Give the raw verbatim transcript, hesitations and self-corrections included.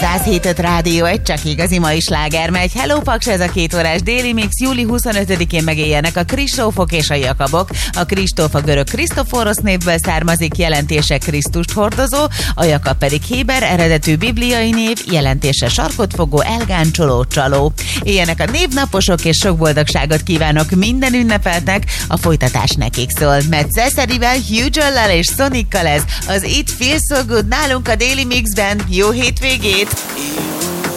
száz hét öt Rádió, egy csak igazi mai sláger megy. Hello Paks, ez a két órás déli mix. július huszonötödikén megéljenek a Kristófok és a Jakabok. A Kristóf a görög Krisztoforosz névből származik, jelentése Krisztust hordozó, a Jakab pedig héber eredetű bibliai név, jelentése sarkotfogó, elgáncsoló, csaló. Éljenek a névnaposok, és sok boldogságot kívánok minden ünnepeltnek. A folytatás nekik szól. Mert Ceszerivel, Hugh Joel-lel és Sonikkal ez az It Feels So Good nálunk a Daily Mixben. Jó hétvégét!